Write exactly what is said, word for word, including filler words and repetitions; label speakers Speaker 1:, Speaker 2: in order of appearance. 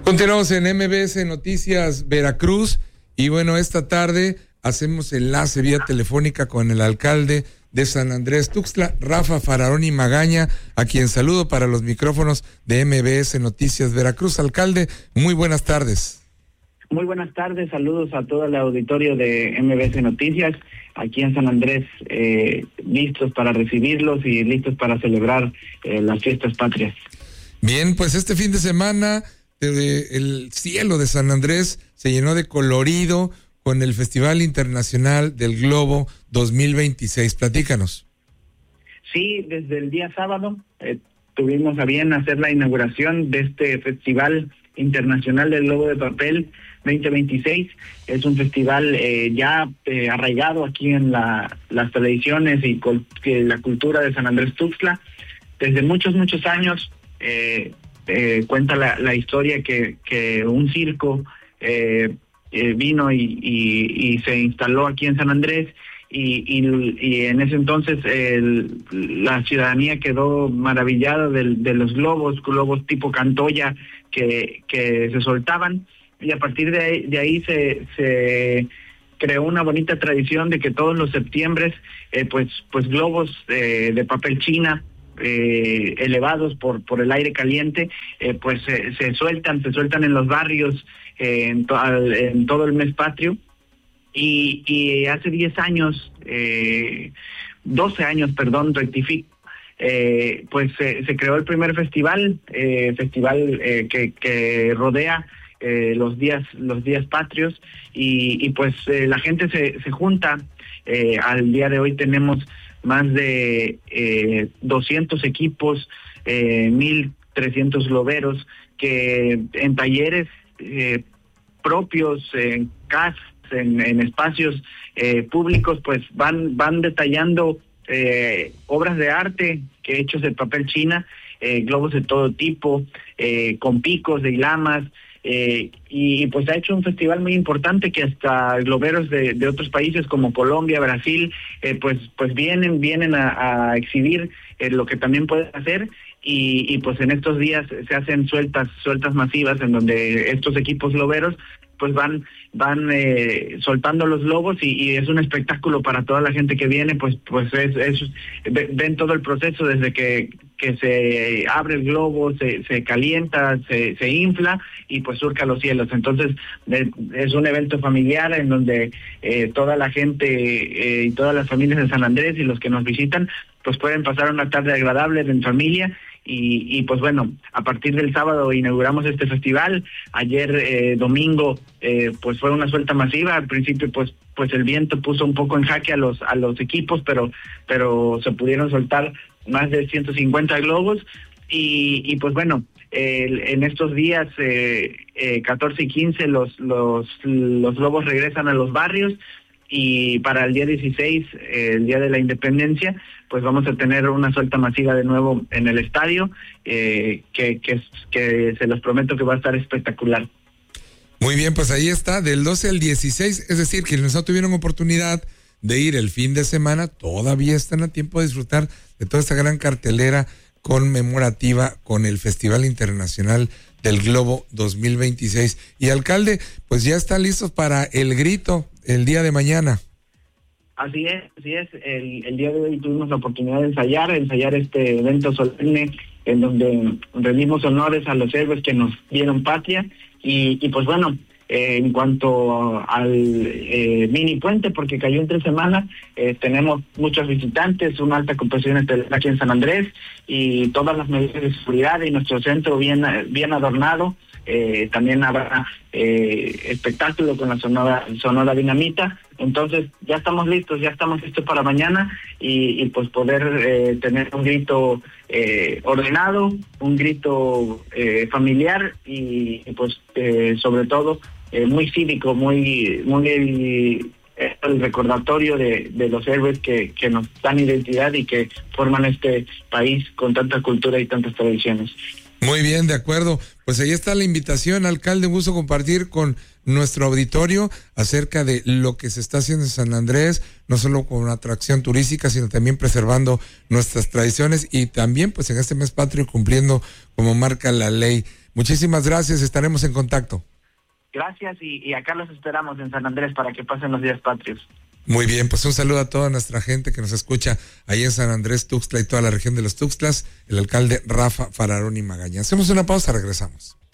Speaker 1: Continuamos en M B S Noticias Veracruz y bueno, esta tarde hacemos enlace vía telefónica con el alcalde de San Andrés Tuxtla, Rafa Fararoni Magaña, a quien saludo para los micrófonos de M B S Noticias Veracruz. Alcalde, muy buenas tardes.
Speaker 2: Muy buenas tardes, saludos a todo el auditorio de M B S Noticias, aquí en San Andrés, eh, listos para recibirlos y listos para celebrar eh, las fiestas patrias.
Speaker 1: Bien, pues este fin de semana eh, el cielo de San Andrés se llenó de colorido con el Festival Internacional del Globo dos mil veintiséis. Platícanos.
Speaker 2: Sí, desde el día sábado eh, tuvimos a bien hacer la inauguración de este Festival Internacional del Globo de Papel veinte veintiséis. Es un festival eh, ya eh, arraigado aquí en la, las tradiciones y col- que la cultura de San Andrés Tuxtla. Desde muchos, muchos años eh, eh, cuenta la, la historia que, que un circo eh, eh, vino y, y, y se instaló aquí en San Andrés. Y, y, y en ese entonces el, la ciudadanía quedó maravillada de, de los globos, globos tipo Cantoya que, que se soltaban, y a partir de ahí, de ahí se, se creó una bonita tradición de que todos los septiembres eh, pues, pues globos eh, de papel china eh, elevados por, por el aire caliente eh, pues eh, se sueltan, se sueltan en los barrios eh, en, to, en todo el mes patrio. Y, y hace diez años, eh, doce años, perdón, rectifico, eh, pues eh, se creó el primer festival, eh, festival eh, que, que rodea eh, los días los días patrios, y, y pues eh, la gente se, se junta. Eh, al día de hoy tenemos más de eh, doscientos equipos, eh, mil trescientos globeros, que en talleres eh, propios, en casas, En, en espacios eh, públicos, pues van van detallando eh, obras de arte que hechos de papel china, eh, globos de todo tipo, eh, con picos de ilamas, eh, y pues ha hecho un festival muy importante que hasta globeros de, de otros países como Colombia, Brasil, eh, pues pues vienen vienen a, a exhibir eh, lo que también pueden hacer. Y, y pues en estos días se hacen sueltas sueltas masivas en donde estos equipos globeros pues van van eh, soltando los globos, y, y es un espectáculo para toda la gente que viene. Pues pues es, es ven todo el proceso desde que que se abre el globo, se, se calienta, se, se infla y pues surca los cielos. Entonces eh, es un evento familiar en donde eh, toda la gente eh, y todas las familias de San Andrés y los que nos visitan pues pueden pasar una tarde agradable en familia. Y, y pues bueno, a partir del sábado inauguramos este festival. Ayer eh, domingo eh, pues fue una suelta masiva. Al principio pues pues el viento puso un poco en jaque a los a los equipos, pero pero se pudieron soltar más de ciento cincuenta globos. Y, y pues bueno, eh, en estos días eh, eh, catorce y quince los los los globos regresan a los barrios. Y para el día dieciséis, eh, el día de la Independencia, pues vamos a tener una suelta masiva de nuevo en el estadio, eh, que, que, que se los prometo que va a estar espectacular.
Speaker 1: Muy bien, pues ahí está, del doce al dieciséis, es decir, quienes no tuvieron oportunidad de ir el fin de semana, todavía están a tiempo de disfrutar de toda esta gran cartelera conmemorativa con el Festival Internacional del Globo dos mil veintiséis. Y alcalde, pues ya están listos para el grito el día de mañana.
Speaker 2: Así es, así es. El, el día de hoy tuvimos la oportunidad de ensayar, ensayar este evento solemne en donde rendimos honores a los héroes que nos dieron patria. Y, y pues bueno, eh, en cuanto al eh, mini puente, porque cayó entre semana, eh, tenemos muchos visitantes, una alta ocupación aquí en San Andrés y todas las medidas de seguridad, y nuestro centro bien, bien adornado. Eh, también habrá eh, espectáculo con la Sonora, Sonora Dinamita. Entonces ya estamos listos, ya estamos listos para mañana y, y pues poder eh, tener un grito eh, ordenado, un grito eh, familiar y, y pues eh, sobre todo eh, muy cívico, muy muy eh, el recordatorio de, de los héroes que, que nos dan identidad y que forman este país con tanta cultura y tantas tradiciones.
Speaker 1: Muy bien, de acuerdo. Pues ahí está la invitación, alcalde. Un gusto compartir con nuestro auditorio acerca de lo que se está haciendo en San Andrés, no solo con atracción turística, sino también preservando nuestras tradiciones y también pues en este mes patrio cumpliendo como marca la ley Muchísimas gracias, estaremos en contacto.
Speaker 2: Gracias y, y acá los esperamos en San Andrés para que pasen los días patrios.
Speaker 1: Muy bien, pues un saludo a toda nuestra gente que nos escucha ahí en San Andrés, Tuxtla y toda la región de los Tuxtlas, el alcalde Rafa Fararoni Magaña. Hacemos una pausa, regresamos.